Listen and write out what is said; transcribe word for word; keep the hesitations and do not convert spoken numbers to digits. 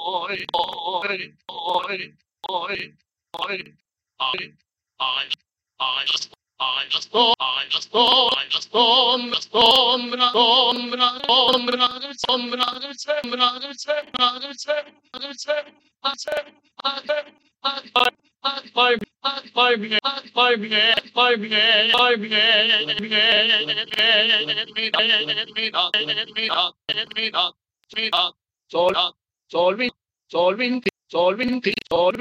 I just I just go, I just go, I just go, just go, mra, go, mra, go, mra, sombra, sembra, sembra, sembra, sembra, five, five, five, five, five, five, solving, solving, solving, solving,